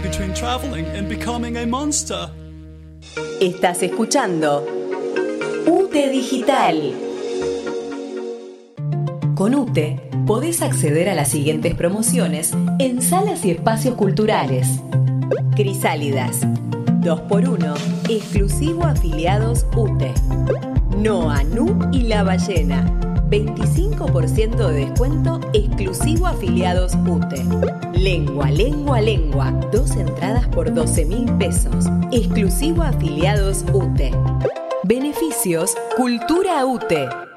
between traveling and becoming a monster. Estás escuchando UTE Digital. Con UTE podés acceder a las siguientes promociones en salas y espacios culturales. Crisálidas, 2x1, exclusivo afiliados UTE. Noa, Nu y La Ballena, 25% de descuento exclusivo afiliados UTE. Lengua, 2 entradas por 12.000 pesos, exclusivo afiliados UTE. Beneficios Cultura UTE.